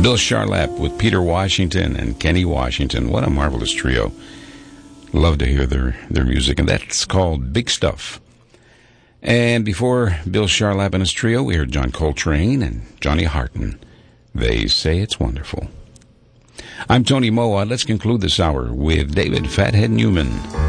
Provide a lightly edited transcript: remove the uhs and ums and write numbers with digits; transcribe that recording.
Bill Charlap with Peter Washington and Kenny Washington. What a marvelous trio. Love to hear their music, and that's called Big Stuff. And before Bill Charlap and his trio, we heard John Coltrane and Johnny Harton. They Say It's Wonderful. I'm Tony Moa. Let's conclude this hour with David Fathead Newman.